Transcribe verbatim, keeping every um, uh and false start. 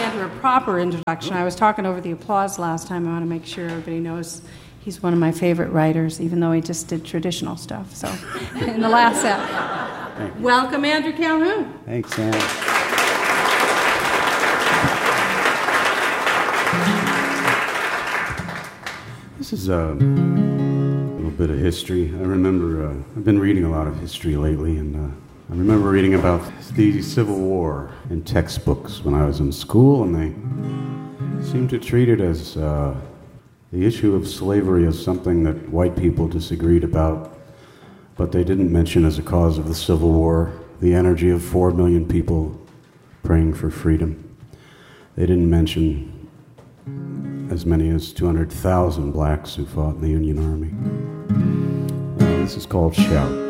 Andrew a proper introduction. I was talking over the applause last time. I want to make sure everybody knows he's one of my favorite writers, even though he just did traditional stuff. So, in the last set, welcome Andrew Calhoun. Thanks, Anne. This is a little bit of history. I remember, uh, I've been reading a lot of history lately, and uh, I remember reading about the Civil War in textbooks when I was in school, and they seemed to treat it as uh, the issue of slavery as something that white people disagreed about, but they didn't mention as a cause of the Civil War the energy of four million people praying for freedom. They didn't mention as many as two hundred thousand blacks who fought in the Union Army. Uh, this is called Shout.